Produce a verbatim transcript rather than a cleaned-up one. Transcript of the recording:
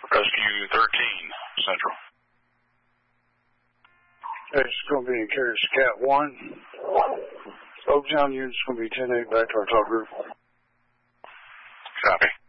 Rescue thirteen, Central. It's going to be in Carrier Scat one. Oaktown unit's going to be ten eight back to our top group. Copy.